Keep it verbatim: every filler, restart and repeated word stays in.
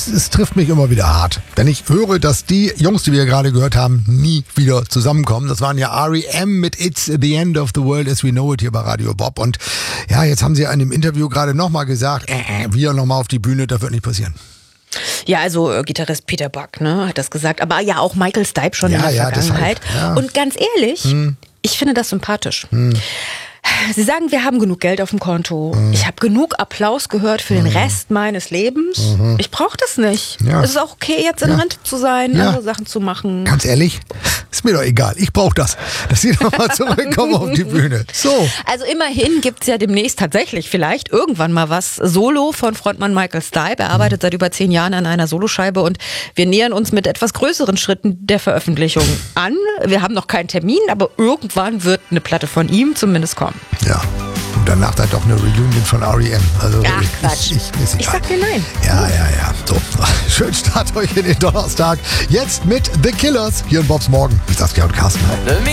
es trifft mich immer wieder hart, wenn ich höre, dass die Jungs, die wir gerade gehört haben, nie wieder zusammenkommen. Das waren ja R E M mit It's the End of the World as we know it hier bei Radio Bob. Und ja, jetzt haben sie in einem Interview gerade nochmal gesagt, äh, wir nochmal auf die Bühne, das wird nicht passieren. Ja, also äh, Gitarrist Peter Buck, ne, hat das gesagt. Aber ja, auch Michael Stipe schon Ja, in der ja, Vergangenheit. deshalb, ja. Und ganz ehrlich, Hm. ich finde das sympathisch. Hm. Sie sagen, wir haben genug Geld auf dem Konto. Mhm. Ich habe genug Applaus gehört für den Rest meines Lebens. Mhm. Ich brauche das nicht. Ja. Es ist auch okay, jetzt in Ja. Rente zu sein, Ja. andere Sachen zu machen. Ganz ehrlich, ist mir doch egal. Ich brauche das, dass sie nochmal zurückkommen auf die Bühne. So. Also immerhin gibt's ja demnächst tatsächlich vielleicht irgendwann mal was Solo von Frontmann Michael Stipe. Er arbeitet seit über zehn Jahren an einer Soloscheibe und wir nähern uns mit etwas größeren Schritten der Veröffentlichung an. Wir haben noch keinen Termin, aber irgendwann wird eine Platte von ihm zumindest kommen. Ja. Und danach dann doch eine Reunion von R E M. Also Ach, ich, Quatsch. Ich, ich, ist Ich egal. sag dir nein. Ja, ja, ja. So, schönen Start euch in den Donnerstag. Jetzt mit The Killers hier in Bobs Morgen. Ich sag's ja und Carsten.